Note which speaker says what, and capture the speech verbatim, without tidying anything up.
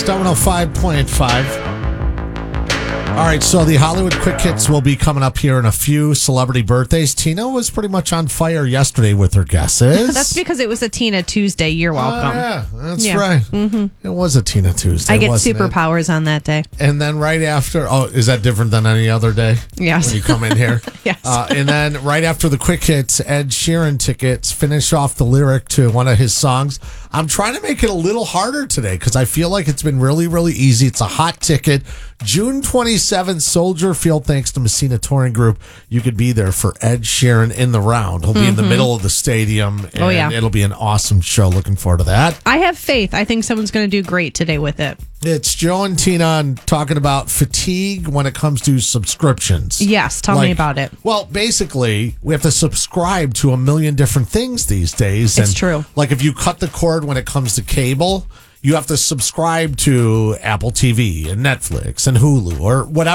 Speaker 1: Star one oh five point five. All right, so the Hollywood Quick Hits will be coming up here in a few celebrity birthdays. Tina was pretty much on fire yesterday with her guesses.
Speaker 2: That's because it was a Tina Tuesday. You're welcome.
Speaker 1: Oh, yeah, that's
Speaker 2: Yeah.
Speaker 1: right.
Speaker 2: Mm-hmm.
Speaker 1: It was a Tina Tuesday.
Speaker 2: I get
Speaker 1: wasn't it?
Speaker 2: superpowers on that day.
Speaker 1: And then right after, oh, is that different than any other day?
Speaker 2: Yes.
Speaker 1: When you come in here?
Speaker 2: Yes.
Speaker 1: Uh, and then right after the Quick Hits, Ed Sheeran tickets finish off the lyric to one of his songs. I'm trying to make it a little harder today because I feel like it's been really, really easy. It's a hot ticket. June twenty-seventh, Soldier Field, thanks to Messina Touring Group. You could be there for Ed Sheeran in the round. He'll be mm-hmm. in the middle of the stadium. And
Speaker 2: oh, yeah.
Speaker 1: It'll be an awesome show. Looking forward to that.
Speaker 2: I have faith. I think someone's going to do great today with it.
Speaker 1: It's Joe and Tina and talking about fatigue when it comes to subscriptions.
Speaker 2: Yes, tell
Speaker 1: like,
Speaker 2: me about it.
Speaker 1: Well, basically, we have to subscribe to a million different things these days.
Speaker 2: It's
Speaker 1: and
Speaker 2: true.
Speaker 1: Like if you cut the cord when it comes to cable, you have to subscribe to Apple T V and Netflix and Hulu or whatever.